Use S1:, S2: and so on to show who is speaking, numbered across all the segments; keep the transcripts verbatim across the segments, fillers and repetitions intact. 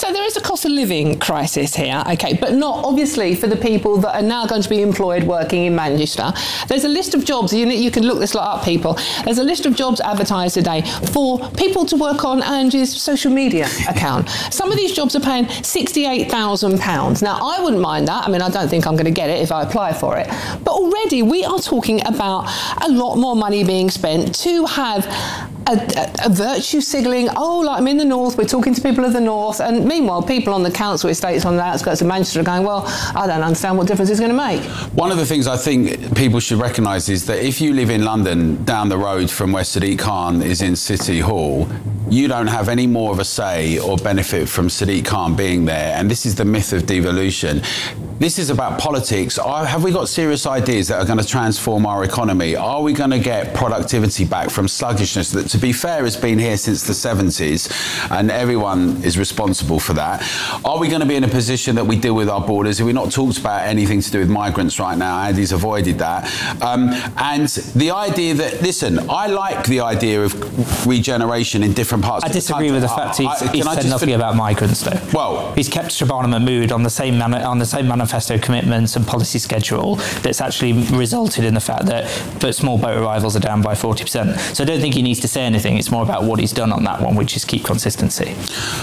S1: so there is a cost of living crisis here, okay, but not obviously for the people that are now going to be employed working in Manchester. There's a list of jobs, you, you can look this lot up, people. There's a list of jobs advertised today for people to work on Angie's social media account. Some of these jobs are paying sixty-eight thousand pounds. Now, I wouldn't mind that. I mean, I don't think I'm going to get it if I apply for it. But already we are talking about a lot more money being spent to have a, a, a virtue signalling. Oh, like I'm in the north, we're talking to people of the north. And meanwhile, people on the council estates on the outskirts of Manchester are going, well, I don't understand what difference it's going to make.
S2: One of the things I think people should recognise is that if you live in London, down the road from where Sadiq Khan is in City Hall, you don't have any more of a say or benefit from Sadiq Khan being there. And this is the myth of devolution. This is about politics. Are, have we got serious ideas that are going to transform our economy? Are we going to get productivity back from sluggishness that, to be fair, has been here since the seventies, and everyone is responsible for that? Are we going to be in a position that we deal with our borders? Have we not talked about anything to do with migrants right now? Andy's avoided that. Um, and the idea that, listen, I like the idea of regeneration in different parts
S3: I
S2: of the country.
S3: disagree with the fact he's,
S2: I, I,
S3: he's said nothing about migrants, though.
S2: Well,
S3: he's kept Shabana Mahmood on the same man- on the same manifesto commitments and policy schedule that's actually resulted in the fact that but small boat arrivals are down by forty percent. So I don't think he needs to say anything. It's more about what he's done on that one, which is keep consistency.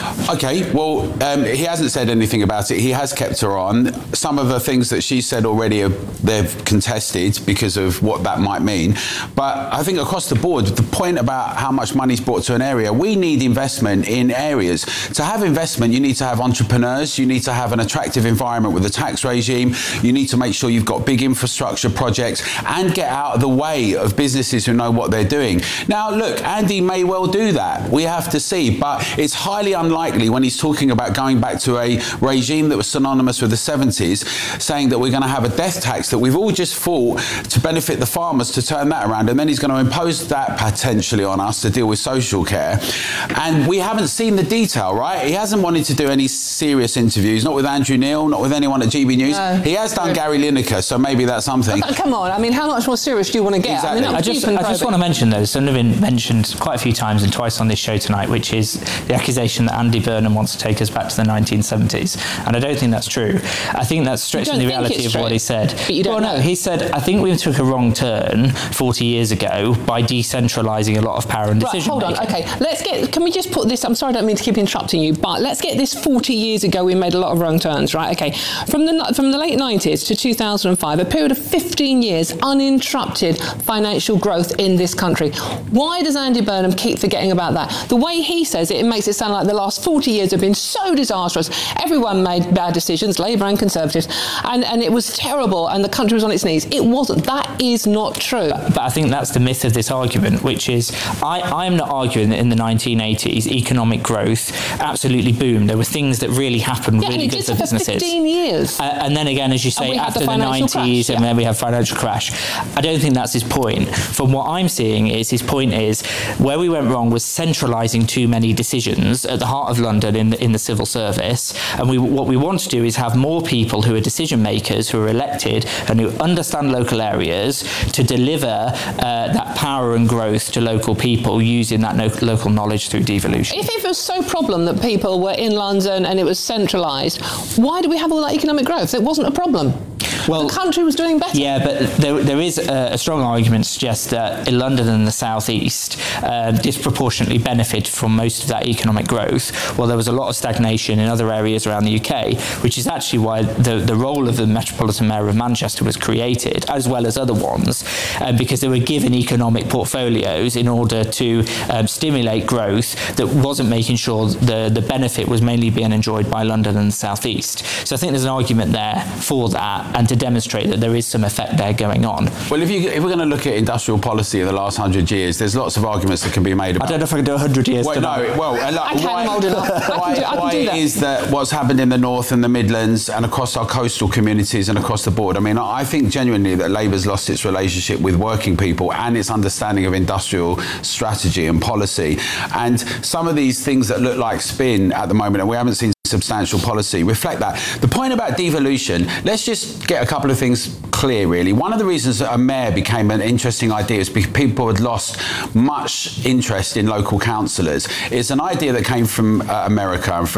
S2: Okay, well, um, he hasn't said anything about it. He has kept her on. Some of the things that she said already, are, they've contested because of what that might mean. But I think across the board, the point about how much money's brought to an area, we need investment in areas. To have investment, you need to have entrepreneurs, you need to have an attractive environment with a tax regime, you need to make sure you've got big infrastructure projects and get out of the way of businesses who know what they're doing. Now, look, Andy may well do that. We have to see, but it's highly unlikely when he's talking about going back to a regime that was synonymous with the seventies, saying that we're going to have a death tax that we've all just fought to benefit the farmers to turn that around, and then he's going to impose that potentially on us to deal with social care. And we haven't seen the detail, right? He hasn't wanted to do any serious interviews, not with Andrew Neil, not with anyone at G B News. No. He has done Gary Lineker, so maybe that's something.
S1: Come on, I mean, how much more serious do you want to get?
S2: Exactly.
S1: I, mean,
S3: I just, I just want to mention, though, something been mentioned quite a few times and twice on this show tonight, which is the accusation that Andy Burnham wants to take us back to the nineteen seventies. And I don't think that's true. I think that's stretching the reality of true. what he said.
S1: But you don't
S3: well,
S1: know.
S3: no, he said, I think we took a wrong turn forty years ago by decentralising a lot of power and decision
S1: Right, hold
S3: making.
S1: on, okay. Let's get, can we just put this, I'm sorry, I don't mean to keep interrupting you, but let's get this forty years ago, we made a lot of wrong turns, right? Okay. From the from the late nineties to two thousand five, a period of fifteen years, uninterrupted financial growth in this country. Why does Andy Burnham keep forgetting about that? The way he says it, it makes it sound like the last forty years have been so disastrous. Everyone made bad decisions, Labour and Conservatives, and, and it was terrible and the country was on its knees. It wasn't. That is not true.
S3: But I think that's the myth of this argument, which is I, I'm not arguing that in the nineteen eighties economic growth absolutely boomed. There were things that really happened
S1: yeah,
S3: really
S1: and it
S3: good
S1: did
S3: for
S1: for
S3: businesses.
S1: fifteen years.
S3: Uh, and then again, as you say, after the, the nineties
S1: crash, yeah.
S3: and then we have financial crash. I don't think that's his point. From what I'm seeing is his point is where we went wrong was centralising too many decisions at the heart of London in the, in the civil service. And we, what we want to do is have more people who are decision makers, who are elected and who understand local areas to deliver uh, that power and growth to local people using that no- local knowledge through devolution.
S1: If it was so problem that people were in London and it was centralised, why do we have all that economic growth? It wasn't a problem. Well, the country was doing better.
S3: Yeah, but there, there is a, a strong argument to suggest that in London and the South East uh, disproportionately benefit from most of that economic growth, while there was a lot of stagnation in other areas around the U K, which is actually why the, the role of the Metropolitan Mayor of Manchester was created, as well as other ones, uh, because they were given economic portfolios in order to um, stimulate growth that wasn't making sure the, the benefit was mainly being enjoyed by London and the South East. So I think there's an argument there for that, and to demonstrate that there is some effect there going on.
S2: Well, if, you, if we're going to look at industrial policy in the last hundred years, there's lots of arguments that can be made about.
S3: I don't know if I can do a hundred years.
S2: Well, no, well,
S1: I can, I'm old enough. I
S2: why,
S1: can do, I can
S2: why
S1: do that.
S2: is that what's happened in the North and the Midlands and across our coastal communities and across the board? I mean, I think genuinely that Labour's lost its relationship with working people and its understanding of industrial strategy and policy. And some of these things that look like spin at the moment, and we haven't seen substantial policy, reflect that. The point about devolution, let's just get a couple of things clear, really. One of the reasons that a mayor became an interesting idea is because people had lost much interest in local councillors. It's an idea that came from uh, America and from New York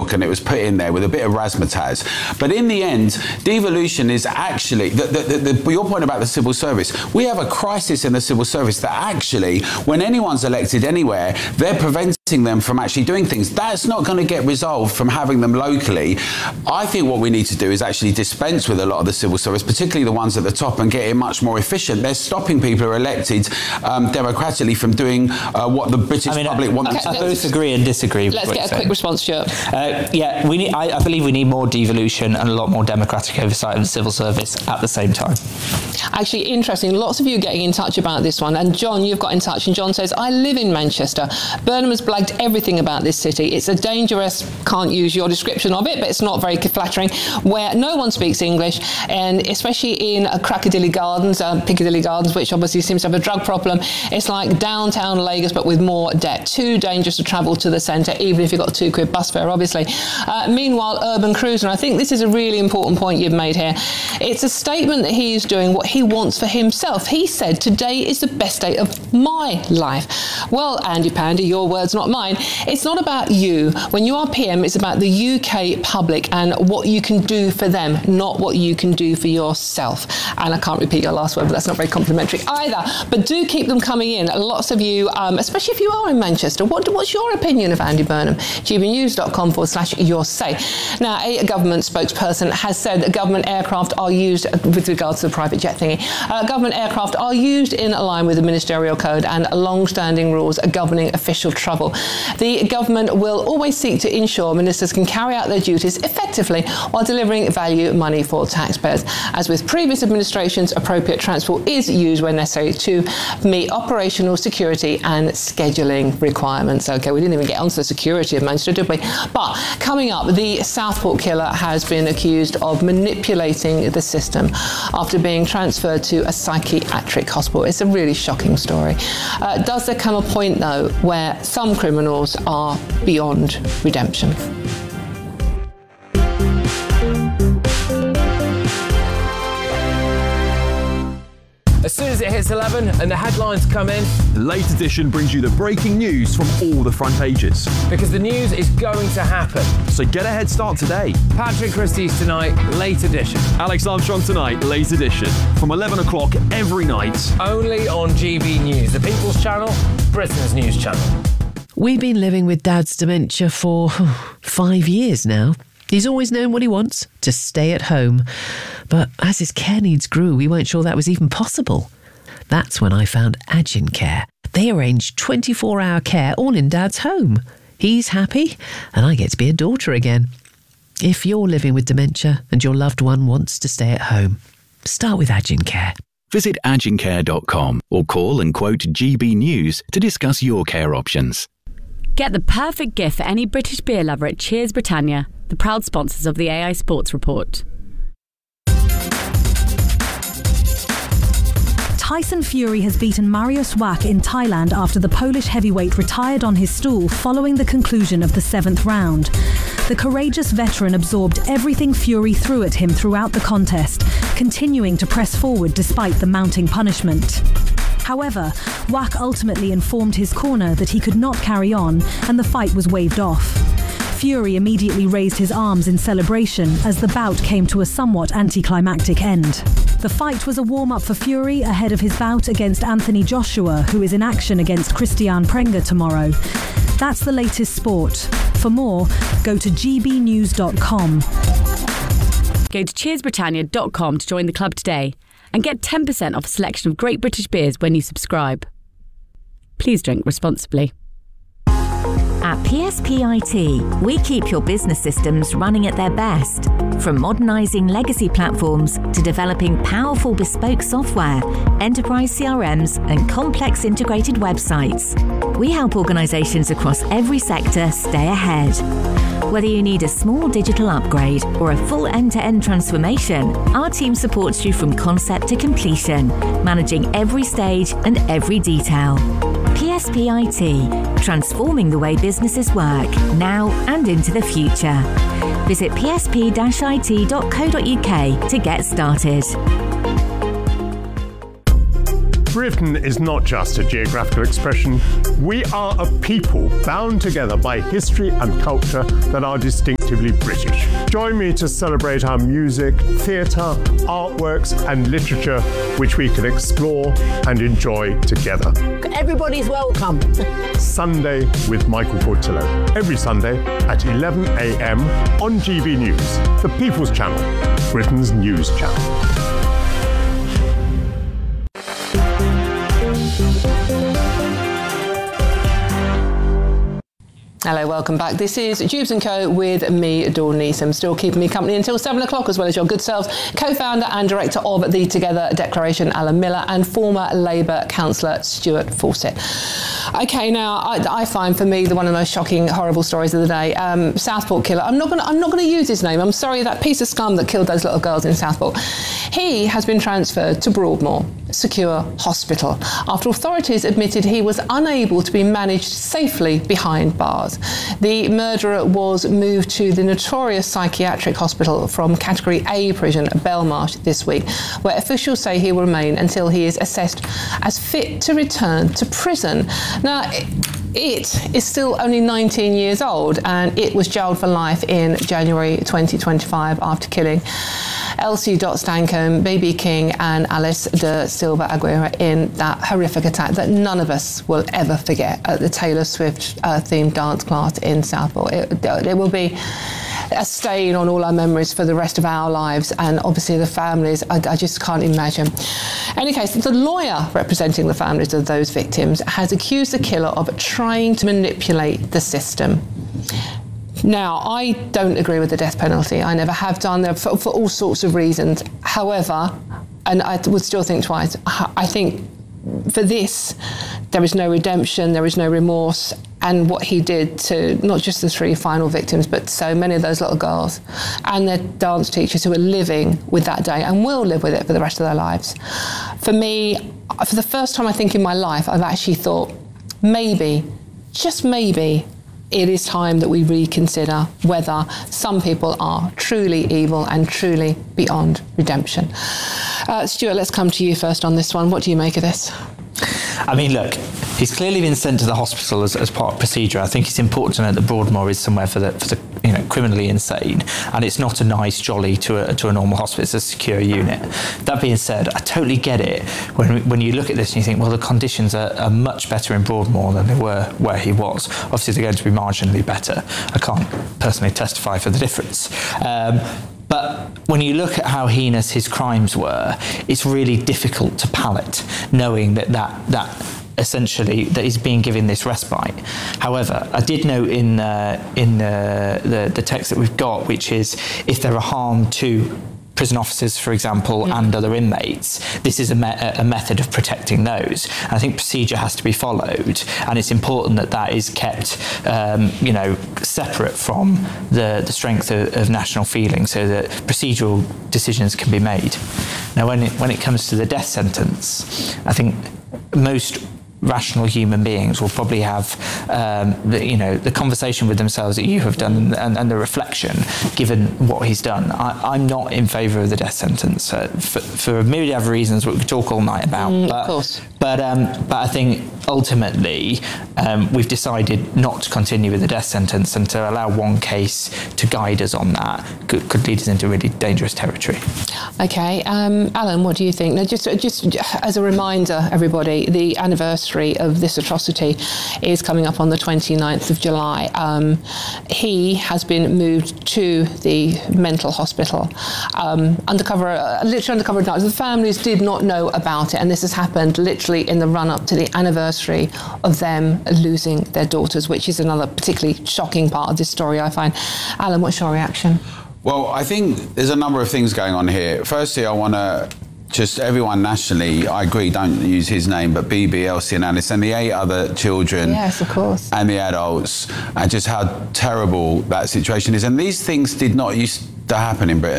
S2: book and it was put in there with a bit of razzmatazz. But in the end, devolution is actually, the, the, the, the, your point about the civil service, we have a crisis in the civil service that actually, when anyone's elected anywhere, they're preventing them from actually doing things. That's not going to get resolved from having them locally. I think what we need to do is actually dispense with a lot of the civil service, particularly the ones at the top, and get it much more efficient. They're stopping people who are elected um, democratically from doing uh, what the British I mean, public want
S1: okay,
S2: them to
S3: do. I both agree and disagree.
S1: Let's get a quick response, Stuart.
S3: Uh, yeah, we need, I, I believe we need more devolution and a lot more democratic oversight of the civil service at the same time.
S1: Actually, interesting. Lots of you getting in touch about this one. And John, you've got in touch, and John says, I live in Manchester. Burnham has blagged everything about this city. It's a dangerous, can't use your description of it, but it's not very flattering, where no one speaks English, and especially in uh, Crackadilly Gardens, uh, Piccadilly Gardens, which obviously seems to have a drug problem. It's like downtown Lagos, but with more debt. Too dangerous to travel to the centre, even if you've got a two quid bus fare, obviously. Uh, meanwhile, Urban Cruiser, and I think this is a really important point you've made here. It's a statement that he is doing what he wants for himself. He said, today is the best day of my life. Well, Andy Pandy, your words, not mine. It's not about you. When you are P M, it's about the U K public and what you can do for them, not what you can do for yourself. And I can't repeat your last word, but that's not very complimentary either. But do keep them coming in. Lots of you, um, especially if you are in Manchester, what, what's your opinion of Andy Burnham? gbnews.com forward slash your say. Now, a government spokesperson has said that government aircraft are used, with regards to the private jet thingy, uh, government aircraft are used in line with the ministerial code and long-standing rules governing official travel. The government will always seek to ensure ministers can carry out their duties effectively while delivering value money for taxpayers. As with previous administrations, appropriate transport is used when necessary to meet operational, security and scheduling requirements. Okay, we didn't even get onto the security of Manchester, did we? But coming up, the Southport killer has been accused of manipulating the system after being transferred to a psychiatric hospital. It's a really shocking story. Uh, does there come a point, though, where some criminals are beyond redemption?
S4: As soon as it hits eleven and the headlines come in,
S5: the Late Edition brings you the breaking news from all the front pages.
S4: Because the news is going to happen.
S5: So get a head start today.
S4: Patrick Christie's tonight, Late Edition.
S5: Alex Armstrong tonight, Late Edition. From eleven o'clock every night.
S4: Only on G B News, the People's Channel, Britain's news channel.
S6: We've been living with Dad's dementia for five years now. He's always known what he wants, to stay at home. But as his care needs grew, we weren't sure that was even possible. That's when I found Agin Care. They arrange twenty-four hour care all in Dad's home. He's happy, and I get to be a daughter again. If you're living with dementia and your loved one wants to stay at home, start with Agin Care.
S7: Visit agin care dot com or call and quote G B News to discuss your care options.
S8: Get the perfect gift for any British beer lover at Cheers Britannia, the proud sponsors of the A I Sports Report.
S9: Tyson Fury has beaten Mariusz Wach in Thailand after the Polish heavyweight retired on his stool following the conclusion of the seventh round. The courageous veteran absorbed everything Fury threw at him throughout the contest, continuing to press forward despite the mounting punishment. However, Wach ultimately informed his corner that he could not carry on and the fight was waved off. Fury immediately raised his arms in celebration as the bout came to a somewhat anticlimactic end. The fight was a warm-up for Fury ahead of his bout against Anthony Joshua, who is in action against Christian Prenga tomorrow. That's the latest sport. For more, go to g b news dot com.
S8: Go to cheers britannia dot com to join the club today and get ten percent off a selection of great British beers when you subscribe. Please drink responsibly.
S10: At P S P I T, we keep your business systems running at their best. From modernising legacy platforms to developing powerful bespoke software, enterprise C R Ms and complex integrated websites. We help organisations across every sector stay ahead. Whether you need a small digital upgrade or a full end-to-end transformation, our team supports you from concept to completion, managing every stage and every detail. P S P I T, transforming the way businesses work, now and into the future. Visit p s p dash i t dot co dot u k to get started.
S11: Britain is not just a geographical expression. We are a people bound together by history and culture that are distinctively British. Join me to celebrate our music, theatre, artworks and literature, which we can explore and enjoy together.
S12: Everybody's welcome.
S11: Sunday with Michael Portillo. Every Sunday at eleven a m on G B News, the People's Channel, Britain's news channel.
S1: Hello, welcome back. This is Jubes and Co with me, Dawn Neeson, still keeping me company until seven o'clock, as well as your good selves, co-founder and director of the Together Declaration, Alan Miller, and former Labour councillor Stuart Fawcett. Okay, now I, I find for me the one of the most shocking, horrible stories of the day. Um, Southport killer. I'm not going. I'm not going to use his name. I'm sorry. That piece of scum that killed those little girls in Southport. He has been transferred to Broadmoor Secure Hospital after authorities admitted he was unable to be managed safely behind bars. The murderer was moved to the notorious psychiatric hospital from Category A prison, Belmarsh, this week, where officials say he will remain until he is assessed as fit to return to prison. Now, it is still only nineteen years old, and it was jailed for life in January twenty twenty-five after killing Elsie Dot Stancombe, B B King and Alice de Silva Aguirre in that horrific attack that none of us will ever forget at the Taylor Swift uh, themed dance class in Southport. It, it will be a stain on all our memories for the rest of our lives, and obviously the families, I, I just can't imagine. In any case, the lawyer representing the families of those victims has accused the killer of trying to manipulate the system. Now, I don't agree with the death penalty. I never have done, for, for all sorts of reasons. However, and I would still think twice, I think for this, there is no redemption, there is no remorse, and what he did to not just the three final victims, but so many of those little girls and their dance teachers who are living with that day and will live with it for the rest of their lives. For me, for the first time I think in my life, I've actually thought, maybe, just maybe, it is time that we reconsider whether some people are truly evil and truly beyond redemption. Uh, Stuart, let's come to you first on this one. What do you make of this?
S3: I mean, look, he's clearly been sent to the hospital as, as part of procedure. I think it's important to note that Broadmoor is somewhere for the, for the you know, criminally insane, and it's not a nice jolly to a, to a normal hospital. It's a secure unit. That being said, I totally get it when when you look at this and you think, well, the conditions are, are much better in Broadmoor than they were where he was. Obviously, they're going to be marginally better. I can't personally testify for the difference. Um, But when you look at how heinous his crimes were, it's really difficult to palate, knowing that that, that essentially that he's being given this respite. However, I did note in uh, in uh, the the text that we've got, which is if there are harm to prison officers, for example, mm. and other inmates, this is a, me- a method of protecting those. And I think procedure has to be followed, and it's important that that is kept, um, you know, separate from the, the strength of, of national feeling, so that procedural decisions can be made. Now, when it, when it comes to the death sentence, I think most rational human beings will probably have, um, the, you know, the conversation with themselves that you have done, and, and the reflection, given what he's done. I, I'm not in favour of the death sentence uh, for, for a myriad of reasons we could talk all night about.
S1: Mm,
S3: but,
S1: of course.
S3: But, um, but I think ultimately um, we've decided not to continue with the death sentence, and to allow one case to guide us on that could, could lead us into really dangerous territory.
S1: Okay, um, Alan, what do you think? Now, just, just as a reminder, everybody, the anniversary of this atrocity is coming up on the twenty-ninth of July. Um, he has been moved to the mental hospital, um, undercover, uh, literally undercover. The families did not know about it, and this has happened literally in the run-up to the anniversary of them losing their daughters, which is another particularly shocking part of this story, I find. Alan, what's your reaction?
S2: Well, I think there's a number of things going on here. Firstly, I want to just everyone nationally, I agree, don't use his name, but B B, Elsie and Alice and the eight other children.
S1: Yes, of course.
S2: And the adults, and just how terrible that situation is. And these things did not used to happen in Britain.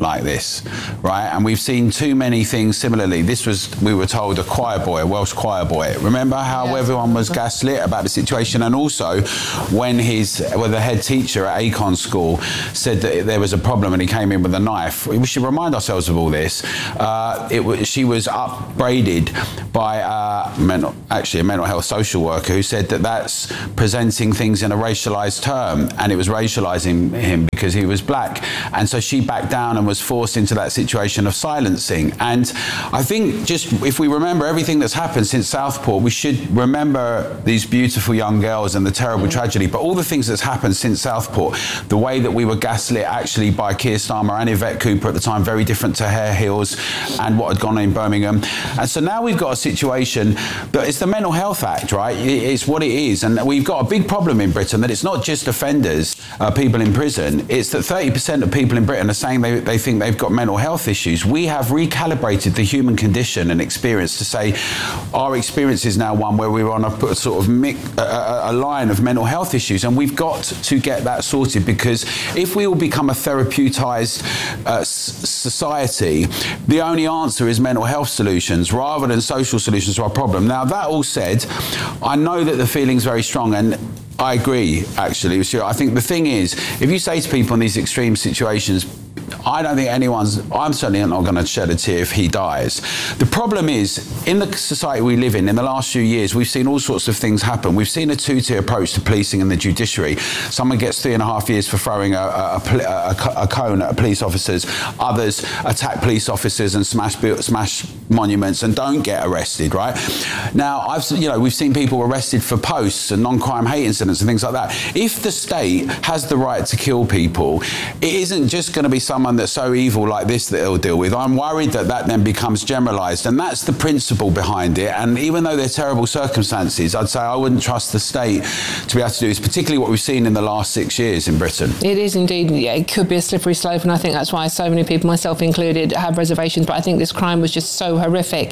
S2: like this, right? And we've seen too many things similarly. This was, we were told, a choir boy, a Welsh choir boy. Remember how yeah. everyone was gaslit about the situation? And also when his, well, the head teacher at Acon School said that there was a problem and he came in with a knife. We should remind ourselves of all this. Uh, it was, she was upbraided by uh, mental, actually a mental health social worker who said that that's presenting things in a racialized term, and it was racializing him because he was black. And so she backed down and was forced into that situation of silencing. And I think just if we remember everything that's happened since Southport, we should remember these beautiful young girls and the terrible tragedy, but all the things that's happened since Southport, the way that we were gaslit actually by Keir Starmer and Yvette Cooper at the time, very different to Hare Hills and what had gone on in Birmingham. And so now we've got a situation that it's the Mental Health Act, right? It's what it is. And we've got a big problem in Britain that it's not just offenders, uh, people in prison, it's that thirty percent of people in Britain are saying they, they think they've got mental health issues. We have recalibrated the human condition and experience to say our experience is now one where we're on a sort of mic, a, a line of mental health issues, and we've got to get that sorted, because if we all become a therapeutised uh, s- society, the only answer is mental health solutions rather than social solutions to our problem. Now, that all said, I know that the feeling's very strong, and I agree, actually. I think the thing is, if you say to people in these extreme situations, I don't think anyone's, I'm certainly not going to shed a tear if he dies. The problem is, in the society we live in, in the last few years, we've seen all sorts of things happen. We've seen a two-tier approach to policing and the judiciary. Someone gets three and a half years for throwing a, a, a, a cone at police officers. Others attack police officers and smash smash monuments and don't get arrested, right? Now, I've, you know, we've seen people arrested for posts and non-crime hate incidents and things like that. If the state has the right to kill people, it isn't just going to be someone that's so evil like this that it'll deal with. I'm worried that that then becomes generalised, and that's the principle behind it. And even though they're terrible circumstances, I'd say I wouldn't trust the state to be able to do this, particularly what we've seen in the last six years in Britain.
S1: It is indeed. Yeah, it could be a slippery slope, and I think that's why so many people, myself included, have reservations. But I think this crime was just so horrific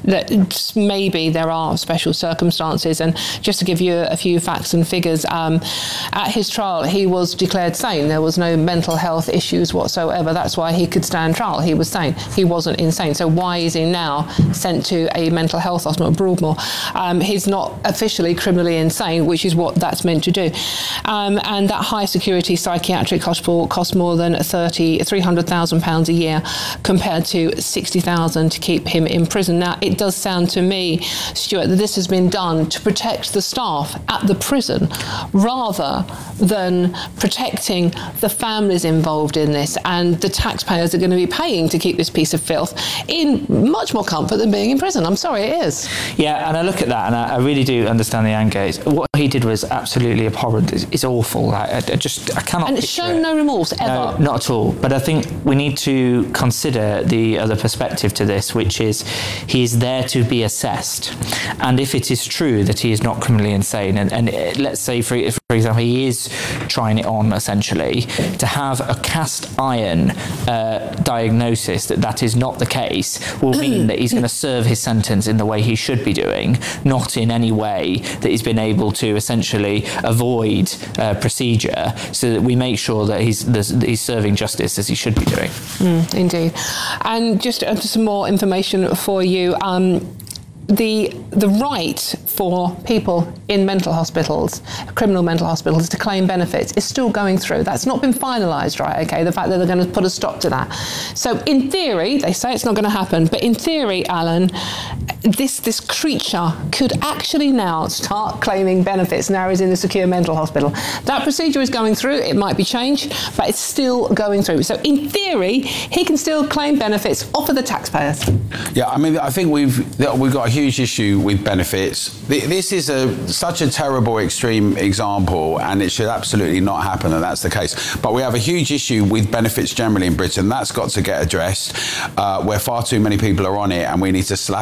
S1: that maybe there are special circumstances. And just to give you a few facts and figures, um, at his trial, he was declared sane. There was no mental health issues whatsoever. That's why he could stand trial. He was sane. He wasn't insane. So why is he now sent to a mental health hospital at Broadmoor? Um, he's not officially criminally insane, which is what that's meant to do. Um, and that high security psychiatric hospital costs more than three hundred thousand pounds a year compared to sixty thousand to keep him in prison. Now, it does sound to me, Stuart, that this has been done to protect the staff at the prison rather than protecting the families involved in this and the taxpayers are going to be paying to keep this piece of filth in much more comfort than being in prison. I'm sorry, it is.
S3: Yeah, and I look at that and I, I really do understand the anger. What he did was absolutely abhorrent. It's, it's awful. Like, I, I just, I cannot.
S1: And it's shown it. no remorse ever.
S3: No, not at all. But I think we need to consider the other perspective to this, which is he is there to be assessed. And if it is true that he is not criminally insane, and, and it, let's say, for, for example, he is trying it on, essentially, to have a cast iron uh, diagnosis that that is not the case will mean that he's going to serve his sentence in the way he should be doing, not in any way that he's been able to essentially avoid uh, procedure, so that we make sure that he's that he's serving justice as he should be doing.
S1: Mm, indeed. And just uh, some more information for you. Um, The the right for people in mental hospitals, criminal mental hospitals, to claim benefits is still going through. That's not been finalised, right? Okay, the fact that they're going to put a stop to that. So in theory, they say it's not going to happen, but in theory, Alan, this this creature could actually now start claiming benefits now he's in the secure mental hospital. That procedure is going through. It might be changed, but it's still going through. So in theory, he can still claim benefits off of the taxpayers.
S2: Yeah, I mean, I think we've we've got a huge issue with benefits. This is a such a terrible extreme example, and it should absolutely not happen that that's the case. But we have a huge issue with benefits generally in Britain. That's got to get addressed, uh, where far too many people are on it, and we need to slash that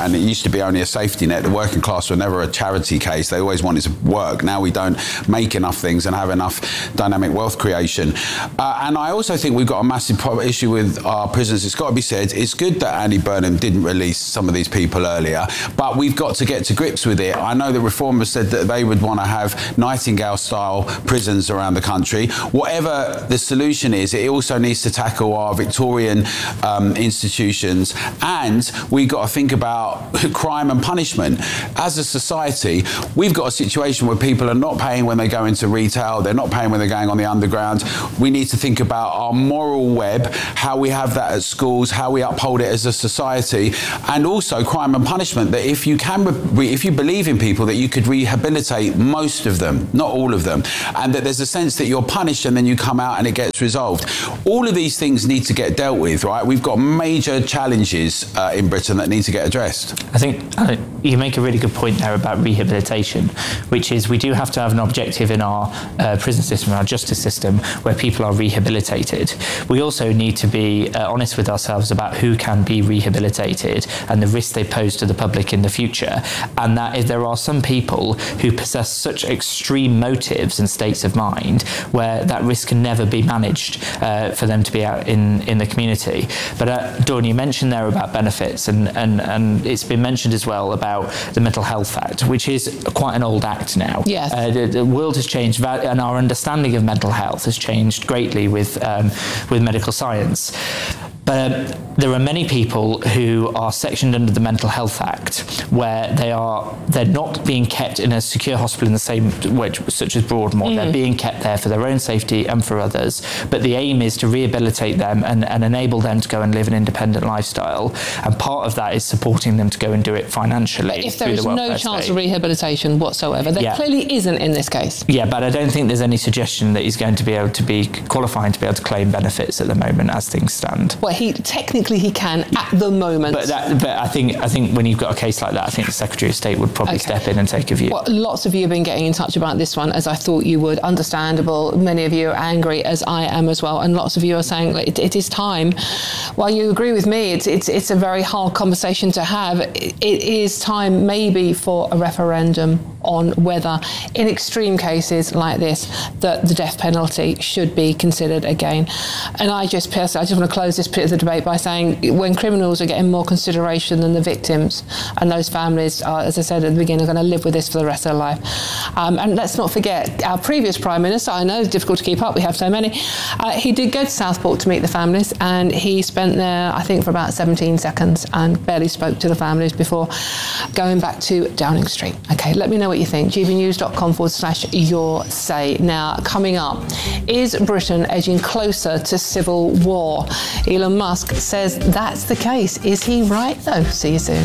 S2: and it used to be only a safety net. The working class were never a charity case. They always wanted to work. Now we don't make enough things and have enough dynamic wealth creation. Uh, and I also think we've got a massive problem, issue with our prisons. It's got to be said, it's good that Andy Burnham didn't release some of these people earlier, but we've got to get to grips with it. I know that reformers said that they would want to have Nightingale-style prisons around the country. Whatever the solution is, it also needs to tackle our Victorian um, institutions, and we've got to think about crime and punishment. As a society, we've got a situation where people are not paying when they go into retail, they're not paying when they're going on the underground. We need to think about our moral web, how we have that at schools, how we uphold it as a society, and also crime and punishment, that if you can, re- if you believe in people, that you could rehabilitate most of them, not all of them, and that there's a sense that you're punished and then you come out and it gets resolved. All of these things need to get dealt with, right? We've got major challenges uh, in Britain that need to get addressed.
S3: I think uh, you make a really good point there about rehabilitation, which is we do have to have an objective in our uh, prison system, our justice system, where people are rehabilitated. We also need to be uh, honest with ourselves about who can be rehabilitated and the risk they pose to the public in the future. And that is, there are some people who possess such extreme motives and states of mind where that risk can never be managed uh, for them to be out in, in the community. But uh, Dawn, you mentioned there about benefits, and, and, and it's been mentioned as well about the Mental Health Act, which is quite an old act now.
S1: Yes.
S3: Uh, the, the world has changed, and our understanding of mental health has changed greatly with um, with medical science. But um, there are many people who are sectioned under the Mental Health Act where they are they're not being kept in a secure hospital in the same way, such as Broadmoor. Mm. They're being kept there for their own safety and for others. But the aim is to rehabilitate them and, and enable them to go and live an independent lifestyle. And part of that is supporting them to go and do it financially.
S1: But if there is no chance of rehabilitation whatsoever, there
S3: yeah.
S1: clearly isn't in this case.
S3: Yeah, but I don't think there's any suggestion that he's going to be able to be qualifying to be able to claim benefits at the moment as things stand.
S1: Well, he technically he can at the moment.
S3: But that, but I think I think when you've got a case like that, I think the Secretary of State would probably okay. step in and take a view.
S1: Well, lots of you have been getting in touch about this one, as I thought you would. Understandable. Many of you are angry, as I am as well, and lots of you are saying it, it is time. While you agree with me, it's it's it's a very hard conversation to have. It, it is time maybe for a referendum on whether, in extreme cases like this, that the death penalty should be considered again. And I just personally, I just want to close this bit of the debate by saying, when criminals are getting more consideration than the victims, and those families are, as I said at the beginning, are going to live with this for the rest of their life. Um, and let's not forget, our previous Prime Minister, I know it's difficult to keep up, we have so many, uh, he did go to Southport to meet the families, and he spent there, I think, for about seventeen seconds and barely spoke to the families before going back to Downing Street. Okay, let me know what you think. gbnews.com forward slash your say. Now, coming up, is Britain edging closer to civil war? Elon Musk says that's the case. Is he right, though? See you soon.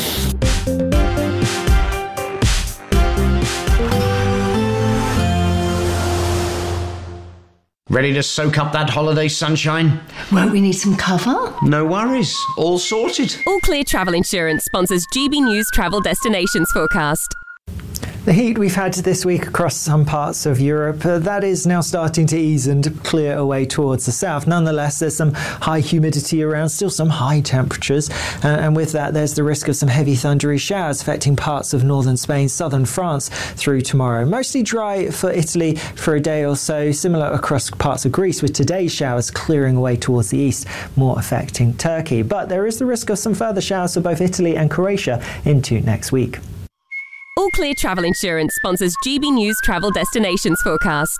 S13: Ready to soak up that holiday sunshine?
S14: Won't we need some cover?
S13: No worries. All sorted.
S15: All Clear Travel Insurance sponsors G B News Travel Destinations Forecast.
S16: The heat we've had this week across some parts of Europe, uh, that is now starting to ease and clear away towards the south. Nonetheless, there's some high humidity around, still some high temperatures. Uh, and with that, there's the risk of some heavy thundery showers affecting parts of northern Spain, southern France through tomorrow. Mostly dry for Italy for a day or so, similar across parts of Greece, with today's showers clearing away towards the east, more affecting Turkey. But there is the risk of some further showers for both Italy and Croatia into next week.
S15: All Clear Travel Insurance sponsors G B News Travel Destinations Forecast.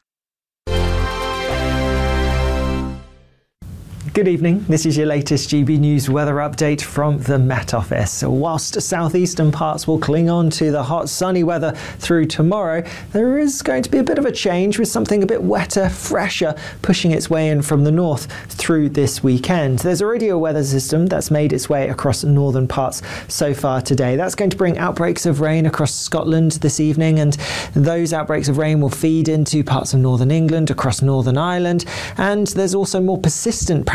S16: Good evening. This is your latest G B News weather update from the Met Office. Whilst southeastern parts will cling on to the hot sunny weather through tomorrow, there is going to be a bit of a change with something a bit wetter, fresher, pushing its way in from the north through this weekend. There's already a weather system that's made its way across northern parts so far today. That's going to bring outbreaks of rain across Scotland this evening, and those outbreaks of rain will feed into parts of northern England, across Northern Ireland, and there's also more persistent, perhaps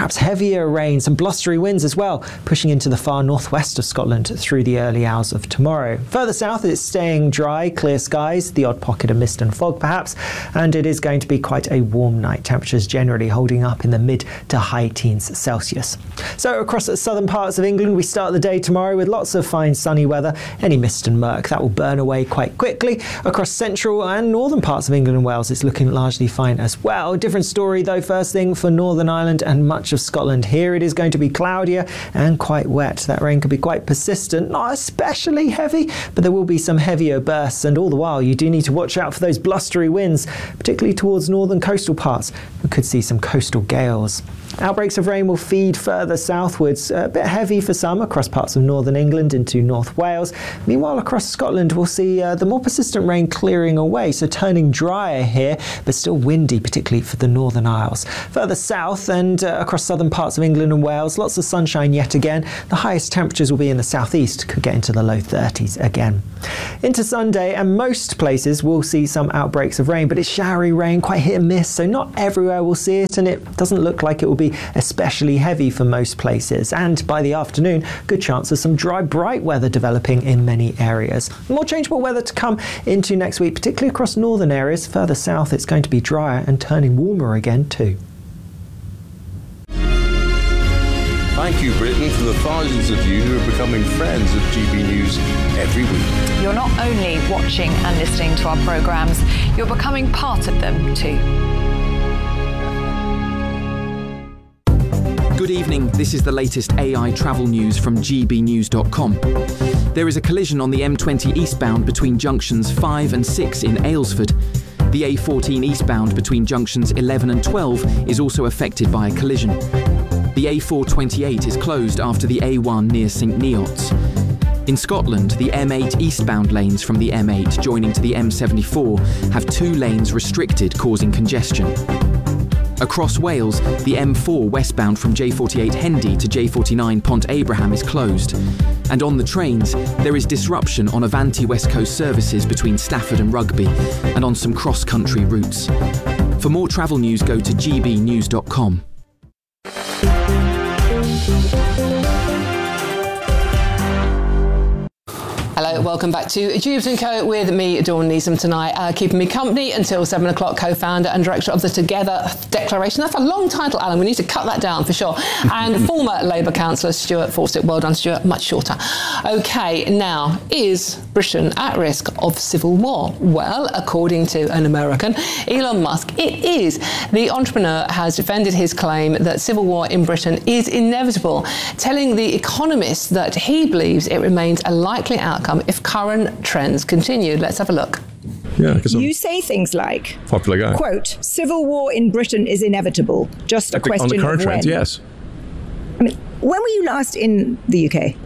S16: perhaps heavier rain, some blustery winds as well, pushing into the far northwest of Scotland through the early hours of tomorrow. Further south, it's staying dry, clear skies, the odd pocket of mist and fog perhaps, and it is going to be quite a warm night. Temperatures generally holding up in the mid to high teens Celsius. So across the southern parts of England, we start the day tomorrow with lots of fine sunny weather. Any mist and murk, that will burn away quite quickly. Across central and northern parts of England and Wales, it's looking largely fine as well. Different story though, first thing for Northern Ireland and much of Scotland. Here it is going to be cloudier and quite wet. That rain could be quite persistent, not especially heavy, but there will be some heavier bursts, and all the while you do need to watch out for those blustery winds, particularly towards northern coastal parts. We could see some coastal gales. Outbreaks of rain will feed further southwards, a bit heavy for some across parts of northern England into North Wales. Meanwhile, across Scotland, we'll see uh, the more persistent rain clearing away, so turning drier here, but still windy, particularly for the Northern Isles. Further south and uh, across southern parts of England and Wales, lots of sunshine yet again. The highest temperatures will be in the southeast, could get into the low thirties again. Into Sunday, and most places will see some outbreaks of rain, but it's showery rain, quite hit and miss, so not everywhere will see it, and it doesn't look like it will be especially heavy for most places. And by the afternoon, good chance of some dry, bright weather developing in many areas. More changeable weather to come into next week, particularly across northern areas. Further south, it's going to be drier and turning warmer again too.
S17: Thank you, Britain, for the thousands of you who are becoming friends of G B News every week.
S18: You're not only watching and listening to our programmes, you're becoming part of them too.
S19: Good evening, this is the latest A I travel news from G B news dot com. There is a collision on the M twenty eastbound between junctions five and six in Aylesford. The A fourteen eastbound between junctions eleven and twelve is also affected by a collision. The A four twenty-eight is closed after the A one near St Neots. In Scotland, the M eight eastbound lanes from the M eight joining to the M seventy-four have two lanes restricted, causing congestion. Across Wales, the M four westbound from J forty-eight Hendy to J forty-nine Pont Abraham is closed. And on the trains, there is disruption on Avanti West Coast services between Stafford and Rugby, and on some cross-country routes. For more travel news, go to G B news dot com.
S1: Hello, welcome back to Jubes and Co with me, Dawn Neeson, tonight. Uh, keeping me company until seven o'clock, co-founder and director of the Together Declaration. That's a long title, Alan. We need to cut that down for sure. And former Labour councillor Stuart Fawcett. Well done, Stuart. Much shorter. OK, now, is Britain at risk of civil war? Well, according to an American, Elon Musk, it is. The entrepreneur has defended his claim that civil war in Britain is inevitable, telling The Economist that he believes it remains a likely outcome if current trends continue. Let's have a look.
S20: Yeah, because
S21: you say things like,
S20: popular guy.
S21: Quote, civil war in Britain is inevitable. Just a
S20: the,
S21: question
S20: on the current
S21: of when.
S20: trends, yes.
S21: I mean, when were you last in the U K?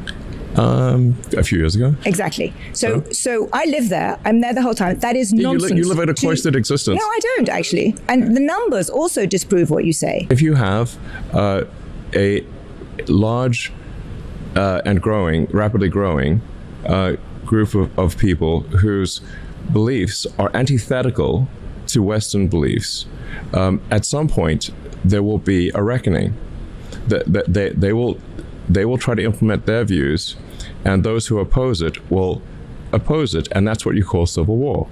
S20: Um, a few years ago.
S21: Exactly. So, so, so I live there. I'm there the whole time. That is
S20: you,
S21: nonsense.
S20: You, li- you live in a cloistered
S21: to,
S20: existence.
S21: No, I don't actually. And the numbers also disprove what you say.
S20: If you have uh, a large uh, and growing, rapidly growing uh, group of, of people whose beliefs are antithetical to Western beliefs, um, at some point there will be a reckoning. That they, they, they will they will try to implement their views, and those who oppose it will oppose it, and that's what you call civil war.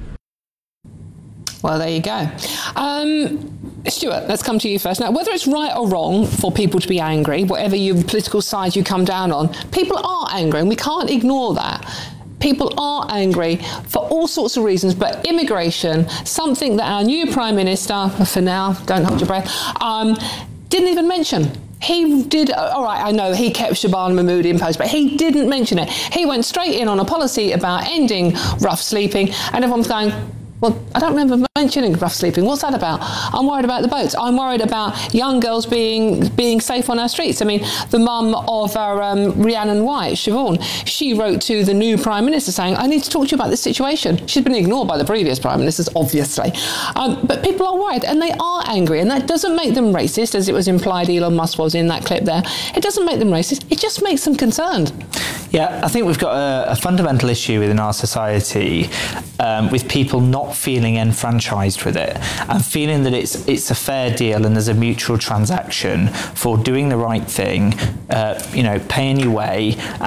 S1: Well, there you go. Um, Stuart, let's come to you first. Now, whether it's right or wrong for people to be angry, whatever your political side you come down on, people are angry, and we can't ignore that. People are angry for all sorts of reasons, but immigration, something that our new Prime Minister, for now, don't hold your breath, um, didn't even mention. He did, all right, I know he kept Shabana Mahmood in post, but he didn't mention it. He went straight in on a policy about ending rough sleeping, and everyone's going, well, I don't remember mentioning rough sleeping. What's that about? I'm worried about the boats. I'm worried about young girls being being safe on our streets. I mean, the mum of our um, Rhiannon White, Siobhan, she wrote to the new Prime Minister saying, I need to talk to you about this situation. She's been ignored by the previous Prime Ministers, obviously. Um, but people are worried, and they are angry, and that doesn't make them racist, as it was implied Elon Musk was in that clip there. It doesn't make them racist. It just makes them concerned.
S3: Yeah, I think we've got a, a fundamental issue within our society um, with people not feeling enfranchised with it and feeling that it's it's a fair deal and there's a mutual transaction for doing the right thing, uh, you know, paying your way uh,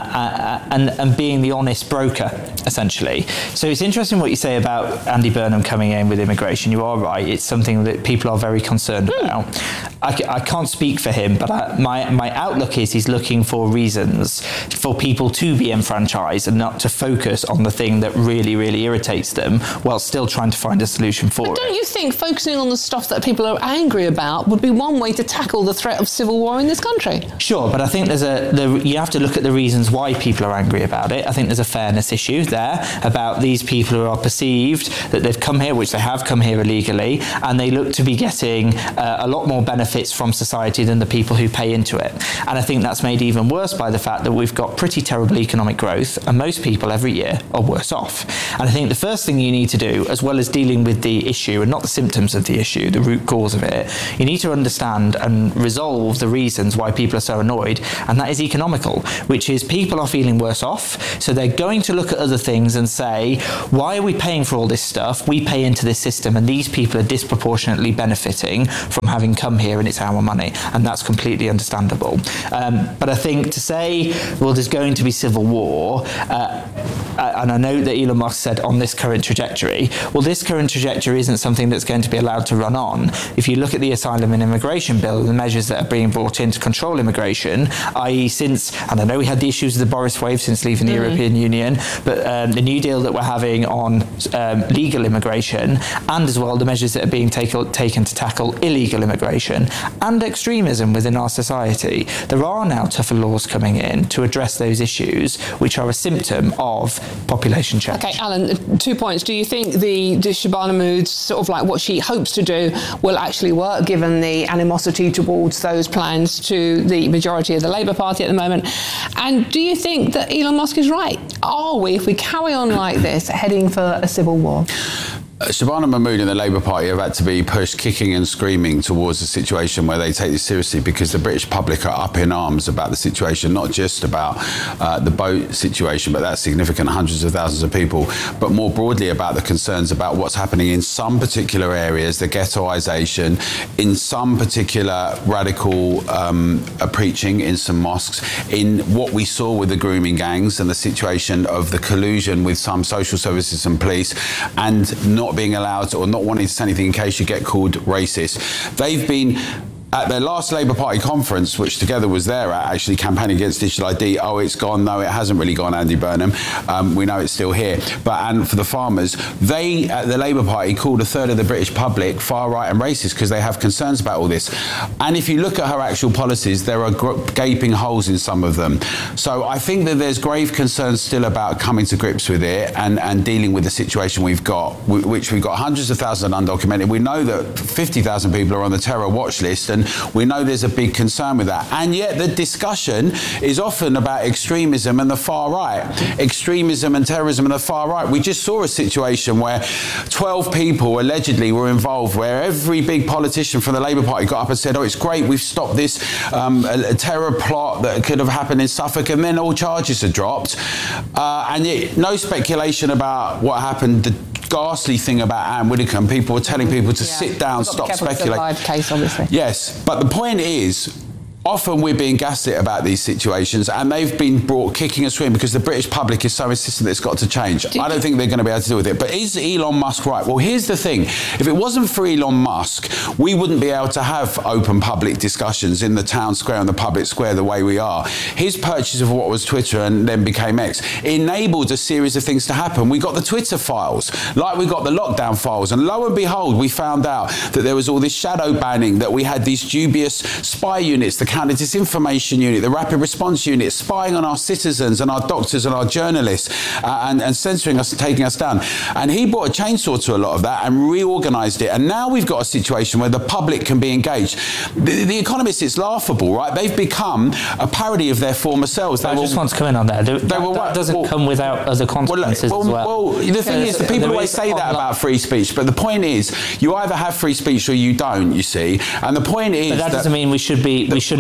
S3: uh, and, and being the honest broker, essentially. So it's interesting what you say about Andy Burnham coming in with immigration. You are right. It's something that people are very concerned mm. about. I, I can't speak for him, but I, my, my outlook is he's looking for reasons for people to be enfranchised and not to focus on the thing that really, really irritates them while still trying to find a solution for
S1: but
S3: it.
S1: Don't you think focusing on the stuff that people are angry about would be one way to tackle the threat of civil war in this country?
S3: Sure, but I think there's a the, you have to look at the reasons why people are angry about it. I think there's a fairness issue there about these people who are perceived that they've come here, which they have come here illegally, and they look to be getting uh, a lot more benefits from society than the people who pay into it. And I think that's made even worse by the fact that we've got pretty terrible economic growth, and most people every year are worse off. And I think the first thing you need to do, as well as dealing with the issue and not the symptoms of the issue, the root cause of it, you need to understand and resolve the reasons why people are so annoyed, and that is economical, which is people are feeling worse off, so they're going to look at other things and say, why are we paying for all this stuff? We pay into this system, and these people are disproportionately benefiting from having come here, and it's our money, and that's completely understandable. Um, but I think to say, well, there's going to be civil war, uh, and I know that Elon Musk said on this current trajectory, well, this current trajectory isn't something that's going to be allowed to run on. If you look at the asylum and immigration bill, the measures that are being brought in to control immigration, that is since, and I know we had the issues of the Boris wave since leaving the mm. European Union, but um, the new deal that we're having on um, legal immigration, and as well the measures that are being take, taken to tackle illegal immigration and extremism within our society, there are now tougher laws coming in to address those issues, which are a symptom of population change.
S1: Okay, Alan, two points. Do you think the, the Shabana Mahmood's sort of like what she hopes to do will actually work, given the animosity towards those plans to the majority of the Labour Party at the moment? And do you think that Elon Musk is right? Are we, if we carry on like this, heading for a civil war?
S2: Shabana Mahmood and the Labour Party have had to be pushed kicking and screaming towards a situation where they take this seriously, because the British public are up in arms about the situation, not just about uh, the boat situation, but that's significant, hundreds of thousands of people, but more broadly about the concerns about what's happening in some particular areas, the ghettoisation, in some particular radical um, uh, preaching in some mosques, in what we saw with the grooming gangs and the situation of the collusion with some social services and police, and not being allowed to, or not wanting to say anything in case you get called racist. They've been at their last Labour Party conference, which Together was there at, actually campaigning against digital I D. Oh, it's gone. No, it hasn't really gone, Andy Burnham. Um, we know it's still here. But and for the farmers, they, at the Labour Party, called a third of the British public far right and racist because they have concerns about all this. And if you look at her actual policies, there are gaping holes in some of them. So I think that there's grave concerns still about coming to grips with it and, and dealing with the situation we've got, which we've got hundreds of thousands undocumented. We know that fifty thousand people are on the terror watch list, and we know there's a big concern with that. And yet the discussion is often about extremism and the far right. Extremism and terrorism and the far right. We just saw a situation where twelve people allegedly were involved, where every big politician from the Labour Party got up and said, oh, it's great, we've stopped this um, a, a terror plot that could have happened in Suffolk, and then all charges are dropped. Uh, and yet, no speculation about what happened. The ghastly thing about Anne Widdecombe, people were telling people to yeah. sit down, stop speculating.
S1: Case, obviously.
S2: Yes, but the point is, often we're being gaslit about these situations, and they've been brought kicking and screaming because the British public is so insistent that it's got to change. Did I don't think they're going to be able to deal with it. But is Elon Musk right? Well, here's the thing. If it wasn't for Elon Musk, we wouldn't be able to have open public discussions in the town square and the public square the way we are. His purchase of what was Twitter and then became X enabled a series of things to happen. We got the Twitter files, like we got the lockdown files, and lo and behold, we found out that there was all this shadow banning, that we had these dubious spy units, the Counter Disinformation Unit, the Rapid Response Unit, spying on our citizens and our doctors and our journalists uh, and, and censoring us and taking us down. And he brought a chainsaw to a lot of that and reorganised it. And now we've got a situation where the public can be engaged. The, the Economist, it's laughable, right? They've become a parody of their former selves. They
S3: I
S2: were,
S3: just want to come in on that. They that,
S2: were,
S3: that doesn't
S2: well,
S3: come without other consequences
S2: well,
S3: as well.
S2: Well, the thing yeah, is, the people always say that online. About free speech, but the point is, you either have free speech or you don't, you see. And the point is...
S3: But that, that doesn't mean we should be, we shouldn't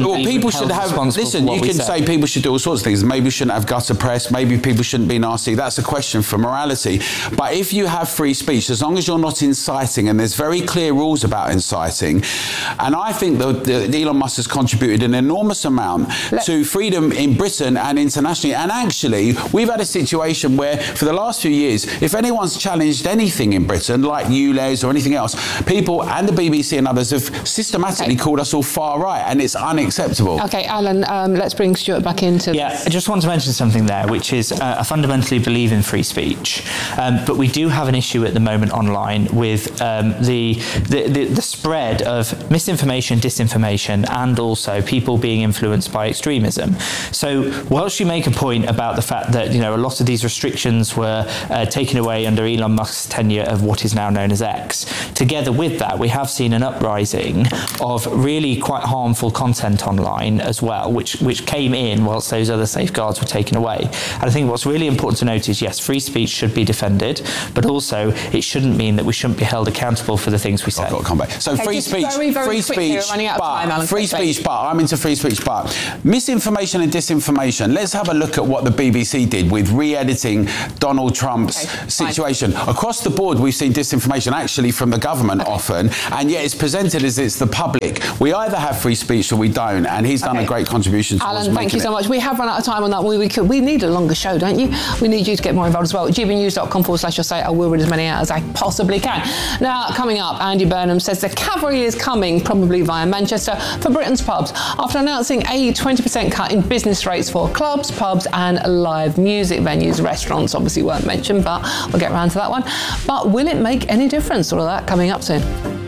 S3: shouldn't
S2: well,
S3: be
S2: people
S3: held
S2: should have.
S3: responsible
S2: Listen,
S3: for what
S2: you
S3: we
S2: can
S3: say.
S2: say people should do all sorts of things. Maybe we shouldn't have gutter press. Maybe people shouldn't be nasty. That's a question for morality. But if you have free speech, as long as you're not inciting, and there's very clear rules about inciting, and I think that, that Elon Musk has contributed an enormous amount Let- to freedom in Britain and internationally. And actually, we've had a situation where, for the last few years, if anyone's challenged anything in Britain, like U L E Z or anything else, people and the B B C and others have systematically okay. called us all far right, and it's unacceptable.
S1: Okay, Alan, um, let's bring Stuart back into
S3: Yeah,
S1: this.
S3: I just want to mention something there, which is uh, I fundamentally believe in free speech, um, but we do have an issue at the moment online with um, the, the, the, the spread of misinformation, disinformation, and also people being influenced by extremism. So whilst you make a point about the fact that, you know, a lot of these restrictions were uh, taken away under Elon Musk's tenure of what is now known as X, together with that, we have seen an uprising of really quite harmful content online as well, which, which came in whilst those other safeguards were taken away. And I think what's really important to note is, yes, free speech should be defended, but also it shouldn't mean that we shouldn't be held accountable for the things we say.
S2: I've got to come back. So
S1: okay,
S2: free speech,
S1: very, very
S2: free
S1: quickly,
S2: speech,
S1: running out of
S2: but,
S1: time, Alan,
S2: free
S1: quickly.
S2: speech, but, I'm into free speech, but misinformation and disinformation. Let's have a look at what the B B C did with re-editing Donald Trump's okay, situation. Fine. Across the board, we've seen disinformation actually from the government okay. often, and yet it's presented as it's the public. We either have free speech or we don't, and he's done okay. a great contribution towards
S1: Alan, thank you so
S2: it.
S1: much. We have run out of time on that. We, we, could, we need a longer show, don't you? We need you to get more involved as well. gbnews.com forward slash your say. I will read as many out as I possibly can. Now, coming up, Andy Burnham says the cavalry is coming, probably via Manchester, for Britain's pubs, after announcing a twenty percent cut in business rates for clubs, pubs and live music venues. Restaurants obviously weren't mentioned, but we'll get around to that one. But will it make any difference? All of that coming up soon.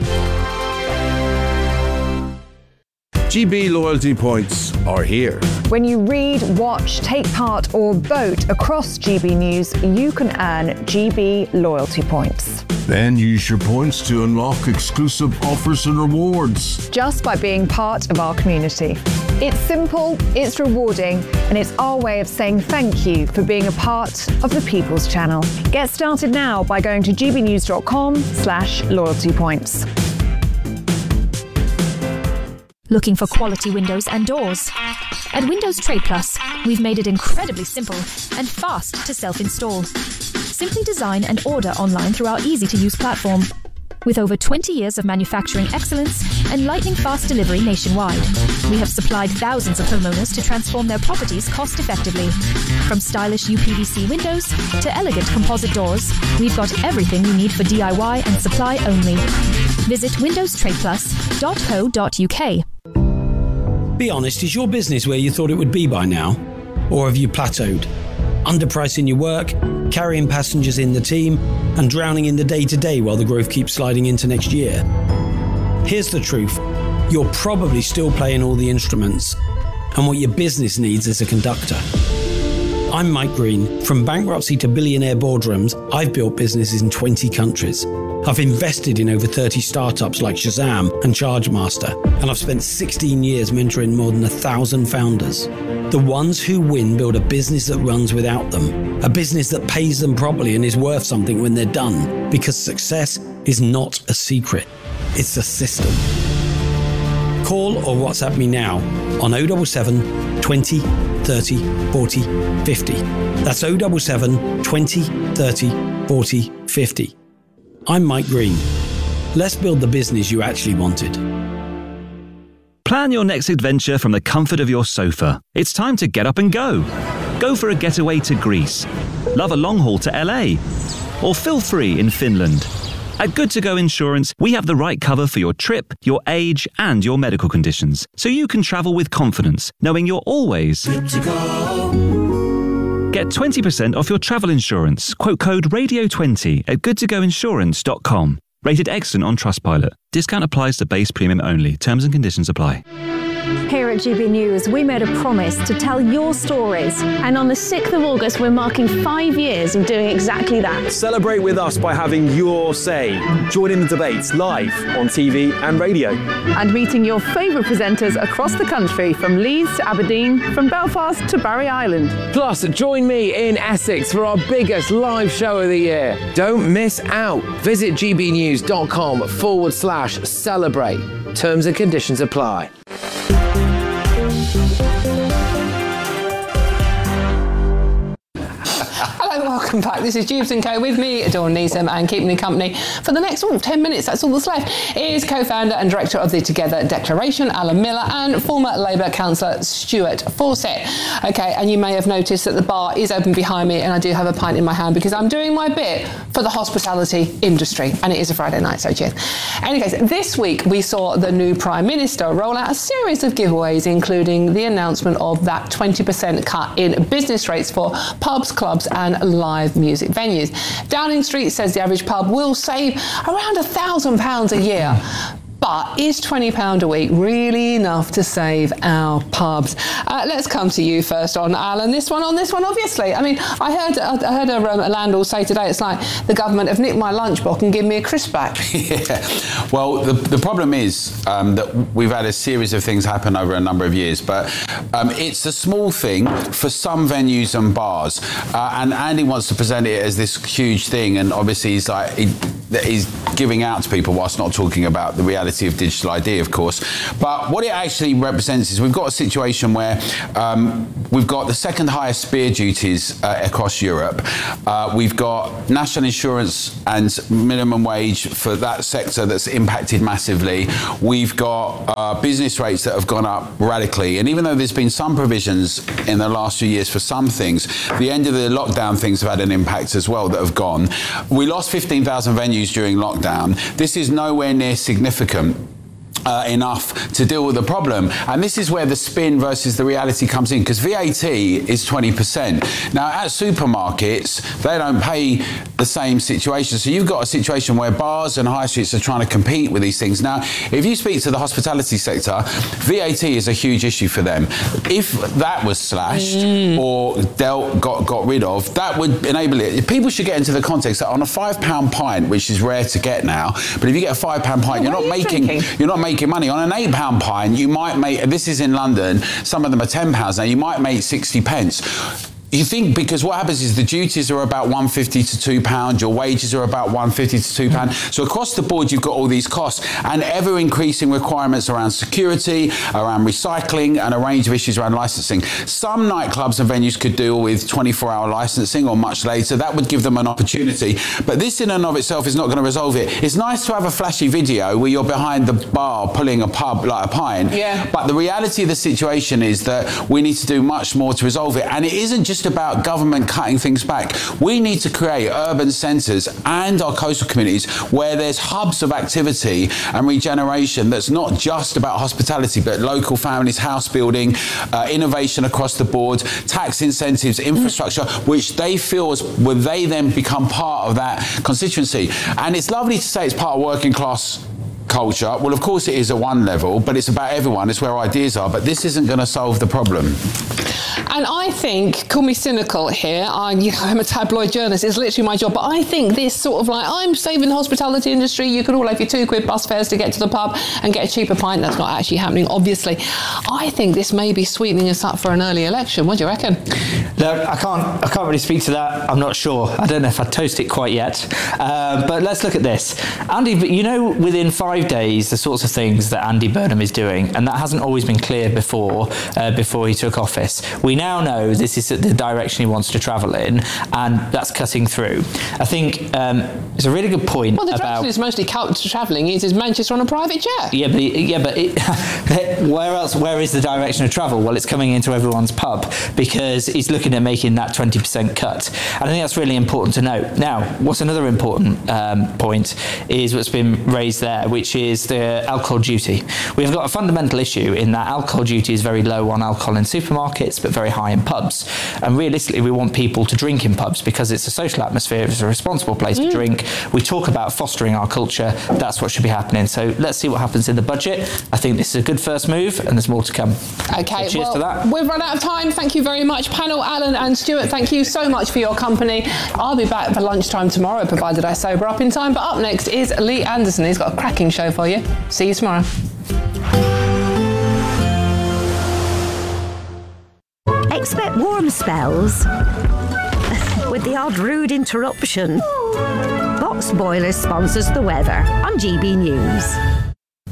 S5: G B loyalty points are here.
S18: When you read, watch, take part or vote across G B News, you can earn G B loyalty points.
S5: Then use your points to unlock exclusive offers and rewards.
S18: Just by being part of our community. It's simple, it's rewarding, and it's our way of saying thank you for being a part of the People's Channel. Get started now by going to gbnews.com slash loyalty points.
S22: Looking for quality windows and doors? At Windows Trade Plus, we've made it incredibly simple and fast to self-install. Simply design and order online through our easy-to-use platform. With over twenty years of manufacturing excellence and lightning-fast delivery nationwide, we have supplied thousands of homeowners to transform their properties cost-effectively. From stylish U P V C windows to elegant composite doors, we've got everything you need for D I Y and supply only. Visit windows trade plus dot co dot U K.
S23: Be honest, is your business where you thought it would be by now? Or have you plateaued? Underpricing your work, carrying passengers in the team, and drowning in the day-to-day while the growth keeps sliding into next year? Here's the truth. You're probably still playing all the instruments, and what your business needs is a conductor. I'm Mike Green. From bankruptcy to billionaire boardrooms, I've built businesses in twenty countries. I've invested in over thirty startups like Shazam and Chargemaster, and I've spent sixteen years mentoring more than a thousand founders. The ones who win build a business that runs without them, a business that pays them properly and is worth something when they're done, because success is not a secret, it's a system. Call or WhatsApp me now on oh seven seven, twenty, thirty, forty, fifty. That's oh seven seven, twenty, thirty, forty, fifty. I'm Mike Green. Let's build the business you actually wanted.
S24: Plan your next adventure from the comfort of your sofa. It's time to get up and go. Go for a getaway to Greece. Love a long haul to L A. Or feel free in Finland. At Good To Go Insurance, we have the right cover for your trip, your age, and your medical conditions, so you can travel with confidence, knowing you're always good to go. Get twenty percent off your travel insurance. Quote code radio twenty at good to go insurance dot com. Rated excellent on Trustpilot. Discount applies to base premium only. Terms and conditions apply.
S25: Here at G B News, we made a promise to tell your stories. And on the sixth of August, we're marking five years of doing exactly that.
S26: Celebrate with us by having your say. Join in the debates live on T V and radio.
S27: And meeting your favourite presenters across the country, from Leeds to Aberdeen, from Belfast to Barry Island.
S4: Plus, join me in Essex for our biggest live show of the year. Don't miss out. Visit gbnews.com forward slash celebrate. Terms and conditions apply.
S1: Hello, welcome back. This is Jubes and Co. with me, Dawn Neeson, and keeping me company for the next oh, ten minutes, that's all that's left, is co-founder and director of the Together Declaration, Alan Miller, and former Labour councillor Stuart Fawcett. Okay, and you may have noticed that the bar is open behind me, and I do have a pint in my hand because I'm doing my bit for the hospitality industry, and it is a Friday night, so cheers. In any case, this week we saw the new Prime Minister roll out a series of giveaways, including the announcement of that twenty percent cut in business rates for pubs, clubs, and live music venues. Downing Street says the average pub will save around a thousand pounds a year. But is twenty pounds a week really enough to save our pubs? Uh, let's come to you first on, Alan. This one on this one, obviously. I mean, I heard I heard a, um, a landlord say today, it's like the government have nicked my lunchbox and given me a crisp back.
S2: Yeah. Well, the, the problem is um, that we've had a series of things happen over a number of years, but um, it's a small thing for some venues and bars. Uh, and Andy wants to present it as this huge thing, and obviously he's like he, he's giving out to people whilst not talking about the reality of digital I D, of course. But what it actually represents is we've got a situation where um, we've got the second highest spear duties uh, across Europe. Uh, we've got national insurance and minimum wage for that sector that's impacted massively. We've got uh, business rates that have gone up radically. And even though there's been some provisions in the last few years for some things, the end of the lockdown things have had an impact as well that have gone. We lost fifteen thousand venues during lockdown. This is nowhere near significant Uh, enough to deal with the problem. And this is where the spin versus the reality comes in, because V A T is twenty percent. Now, at supermarkets, they don't pay the same situation. So you've got a situation where bars and high streets are trying to compete with these things. Now, if you speak to the hospitality sector, V A T is a huge issue for them. If that was slashed mm. or dealt, got, got rid of, that would enable it. People should get into the context that on a five pound pint, which is rare to get now, but if you get a five pound pint,
S1: well,
S2: you're not
S1: you
S2: making,
S1: drinking?
S2: you're not making money. On an eight pound pint, you might make, this is in London, some of them are ten pounds now, you might make sixty pence. You think, because what happens is the duties are about one fifty to two pounds, your wages are about one fifty to two pounds. So across the board, you've got all these costs and ever increasing requirements around security, around recycling, and a range of issues around licensing. Some nightclubs and venues could deal with twenty-four hour licensing or much later. That would give them an opportunity. But this in and of itself is not going to resolve it. It's nice to have a flashy video where you're behind the bar pulling a pub like a pint.
S1: Yeah.
S2: But the reality of the situation is that we need to do much more to resolve it. And it isn't just about government cutting things back. We need to create urban centres and our coastal communities where there's hubs of activity and regeneration that's not just about hospitality, but local families, house building, uh, innovation across the board, tax incentives, infrastructure, mm. which they feel as will they then become part of that constituency. And it's lovely to say it's part of working class culture. Well, of course it is at one level, but it's about everyone. It's where ideas are. But this isn't going to solve the problem.
S1: And I think, call me cynical here, I, you know, I'm a tabloid journalist, it's literally my job, but I think this sort of like, I'm saving the hospitality industry, you could all have your two quid bus fares to get to the pub and get a cheaper pint. That's not actually happening, obviously. I think this may be sweetening us up for an early election. What do you reckon?
S3: Look, I can't, I can't really speak to that. I'm not sure. I don't know if I'd toast it quite yet. Uh, but let's look at this. Andy, you know, within five days, the sorts of things that Andy Burnham is doing, and that hasn't always been clear before, uh, before he took office. We now know this is the direction he wants to travel in, and that's cutting through. I think um, it's a really good point.
S1: Well, the
S3: about
S1: direction is mostly travelling is, is Manchester on a private jet.
S3: Yeah, but yeah, but it, where else? Where is the direction of travel? Well, it's coming into everyone's pub because he's looking at making that twenty percent cut. And I think that's really important to note. Now, what's another important um, point is what's been raised there, which is the alcohol duty. We've got a fundamental issue in that alcohol duty is very low on alcohol in supermarkets, but very high in pubs. And realistically, we want people to drink in pubs because it's a social atmosphere, it's a responsible place mm. to drink. We talk about fostering our culture. That's what should be happening. So let's see what happens in the budget. I think this is a good first move, and there's more to come.
S1: Okay,
S3: so cheers
S1: well,
S3: to that.
S1: We've run out of time. Thank you very much, panel. Alan and Stuart, thank you so much for your company. I'll be back for lunchtime tomorrow, provided I sober up in time. But up next is Lee Anderson. He's got a cracking show for you. See you tomorrow.
S6: Expect warm spells with the odd rude interruption. Box Boilers sponsors the weather on G B News.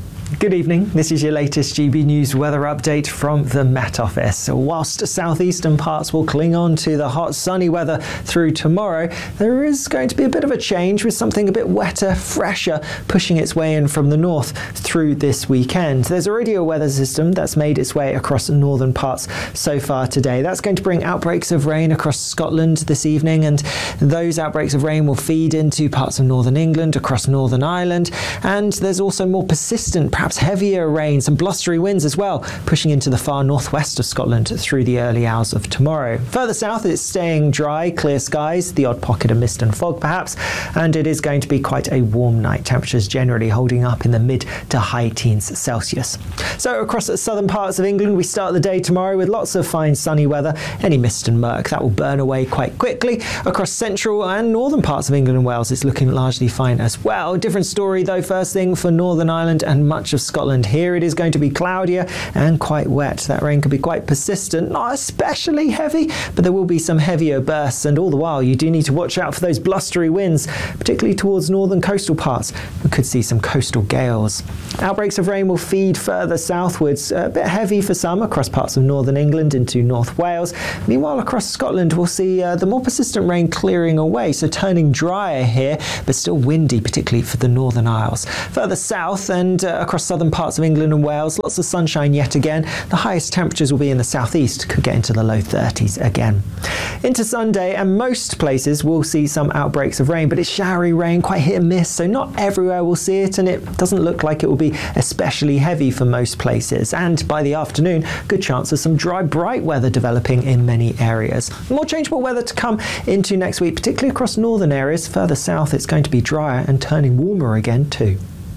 S16: Good evening. This is your latest G B News weather update from the Met Office. Whilst southeastern parts will cling on to the hot sunny weather through tomorrow, there is going to be a bit of a change with something a bit wetter, fresher, pushing its way in from the north through this weekend. There's already a weather system that's made its way across northern parts so far today. That's going to bring outbreaks of rain across Scotland this evening, and those outbreaks of rain will feed into parts of northern England, across Northern Ireland, and there's also more persistent, perhaps heavier rain, some blustery winds as well, pushing into the far northwest of Scotland through the early hours of tomorrow. Further south, it's staying dry, clear skies, the odd pocket of mist and fog perhaps, and it is going to be quite a warm night. Temperatures generally holding up in the mid to high teens Celsius. So across the southern parts of England, we start the day tomorrow with lots of fine sunny weather. Any mist and murk, that will burn away quite quickly. Across central and northern parts of England and Wales, it's looking largely fine as well. Different story though, first thing for Northern Ireland and much of Scotland. Here it is going to be cloudier and quite wet. That rain can be quite persistent, not especially heavy, but there will be some heavier bursts, and all the while you do need to watch out for those blustery winds, particularly towards northern coastal parts. We could see some coastal gales. Outbreaks of rain will feed further southwards, a bit heavy for some across parts of northern England into North Wales. Meanwhile, across Scotland we'll see uh, the more persistent rain clearing away, so turning drier here, but still windy, particularly for the Northern Isles. Further south and uh, across southern parts of England and Wales, lots of sunshine yet again. The highest temperatures will be in the southeast, could get into the low thirties again. Into Sunday, and most places will see some outbreaks of rain, but it's showery rain, quite hit and miss, so not everywhere will see it, and it doesn't look like it will be especially heavy for most places. And by the afternoon, good chance of some dry, bright weather developing in many areas. More changeable weather to come into next week, particularly across northern areas. Further south, it's going to be drier and turning warmer again too.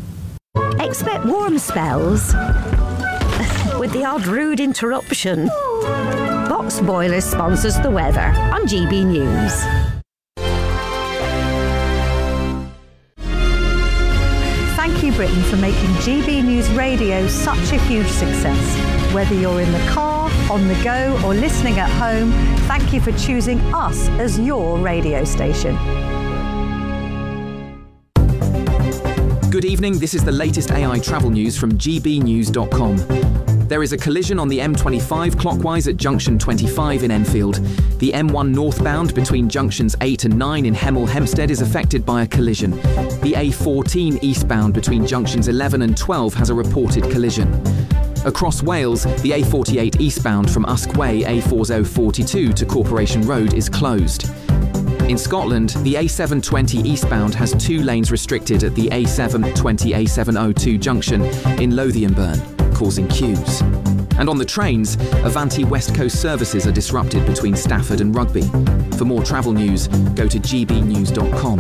S6: Expect warm spells with the odd rude interruption. Box Boilers sponsors the weather on G B News.
S7: Thank you, Britain, for making G B News Radio such a huge success. Whether you're in the car, on the go, or listening at home, thank you for choosing us as your radio station.
S19: Good evening, this is the latest A I travel news from G B news dot com. There is a collision on the M twenty-five clockwise at junction twenty-five in Enfield. The M one northbound between junctions eight and nine in Hemel Hempstead is affected by a collision. The A fourteen eastbound between junctions eleven and twelve has a reported collision. Across Wales, the A forty-eight eastbound from Usk Way A forty forty-two to Corporation Road is closed. In Scotland, the A seven twenty eastbound has two lanes restricted at the A seven twenty A seven oh two junction in Lothian-Burn, causing queues. And on the trains, Avanti West Coast services are disrupted between Stafford and Rugby. For more travel news, go to G B news dot com.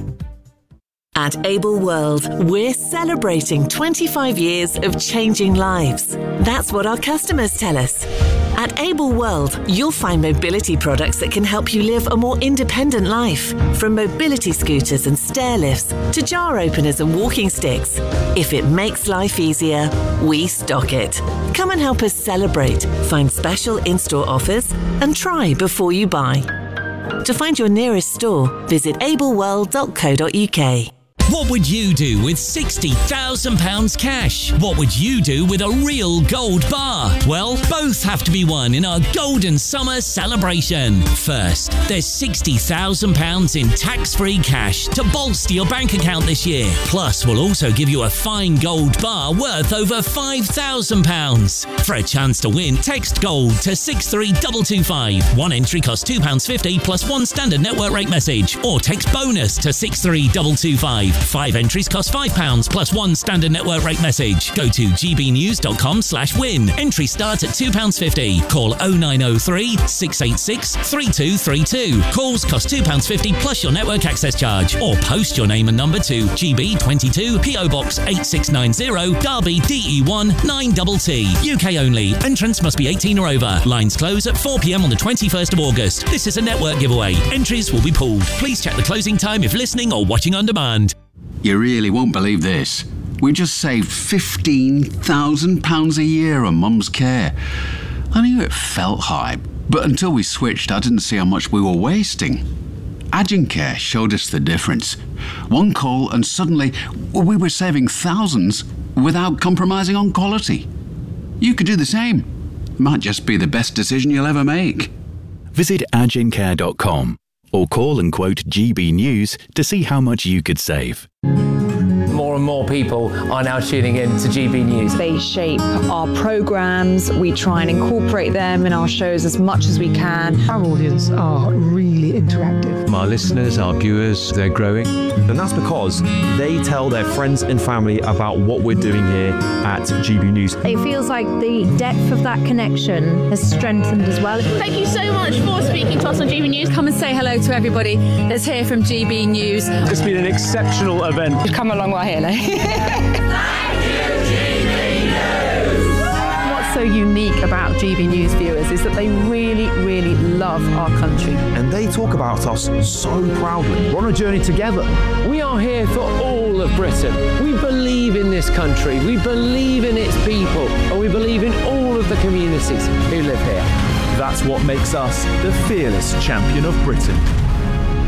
S8: At Able World, we're celebrating twenty-five years of changing lives. That's what our customers tell us. At Able World, you'll find mobility products that can help you live a more independent life. From mobility scooters and stair lifts to jar openers and walking sticks. If it makes life easier, we stock it. Come and help us celebrate, find special in-store offers, and try before you buy. To find your nearest store, visit able world dot co dot U K.
S9: What would you do with sixty thousand pounds cash? What would you do with a real gold bar? Well, both have to be won in our Golden Summer celebration. First, there's sixty thousand pounds in tax-free cash to bolster your bank account this year. Plus, we'll also give you a fine gold bar worth over five thousand pounds. For a chance to win, text GOLD to six three two two five. One entry costs two pounds fifty plus one standard network rate message. Or text BONUS to six three two two five. Five entries cost five pounds plus one standard network rate message. Go to G B news dot com slash win. Entry starts at two pounds fifty. Call oh nine oh three, six eight six, three two three two. Calls cost two pounds fifty plus your network access charge. Or post your name and number to G B twenty-two, P O Box eight six nine zero, Derby D E one nine T T. U K only. Entrants must be eighteen or over. Lines close at four p.m. on the twenty-first of August. This is a network giveaway. Entries will be pulled. Please check the closing time if listening or watching on demand.
S10: You really won't believe this. We just saved fifteen thousand pounds a year on Mum's care. I knew it felt high, but until we switched, I didn't see how much we were wasting. Agencare showed us the difference. One call and suddenly we were saving thousands without compromising on quality. You could do the same. Might just be the best decision you'll ever make.
S11: Visit agincare dot com or call and quote G B News to see how much you could save.
S12: More and more people are now tuning in to G B News.
S18: They shape our programmes. We try and incorporate them in our shows as much as we can.
S13: Our audience are really interactive.
S26: Our listeners, our viewers, they're growing. And that's because they tell their friends and family about what we're doing here at G B News.
S25: It feels like the depth of that connection has strengthened as well.
S14: Thank you so much for speaking to us on G B News.
S15: Come and say hello to everybody that's here from G B News.
S26: It's been an exceptional event.
S14: We've come a long way here now.
S27: What's so unique about G B News viewers is that they really, really love our country.
S26: And they talk about us so proudly. We're on a journey together.
S4: We are here for all of Britain. We believe in this country, we believe in its people, and we believe in all of the communities who live here.
S26: That's what makes us the fearless champion of Britain.